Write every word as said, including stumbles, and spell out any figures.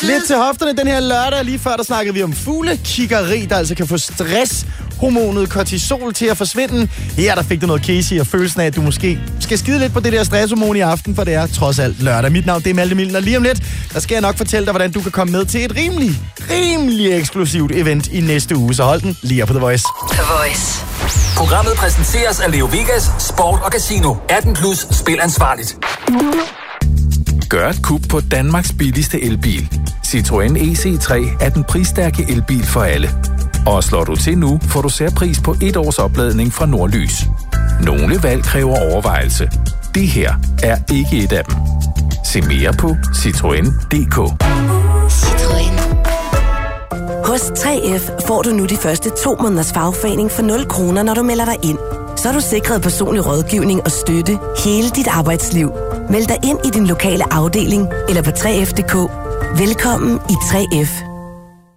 Lidt til hofterne den her lørdag. Lige før der snakkede vi om fuglekiggeri, der altså kan få stresshormonet kortisol til at forsvinde. Her der fik du noget Casey og følelsen af, at du måske skal skide lidt på det der stresshormon i aften, for det er trods alt lørdag. Mit navn det er Malte Milden, og lige om lidt, der skal jeg nok fortælle dig, hvordan du kan komme med til et rimelig, rimelig eksklusivt event i næste uge. Så hold den lige her på The Voice. The Voice. Programmet præsenteres af Leo Vegas, Sport og Casino. atten plus, spil ansvarligt. Gør et kub på Danmarks billigste elbil. Citroën E C tre er den prisstærke elbil for alle. Og slår du til nu, får du særpris på et års opladning fra Nordlys. Nogle valg kræver overvejelse. Det her er ikke et af dem. Se mere på citroen punktum d k. Citroën. Hos tre F får du nu de første to måneders fagforening for nul kroner, når du melder dig ind. Så er du sikret personlig rådgivning og støtte hele dit arbejdsliv. Meld dig ind i din lokale afdeling eller på tre F punktum d k. Velkommen i tre F.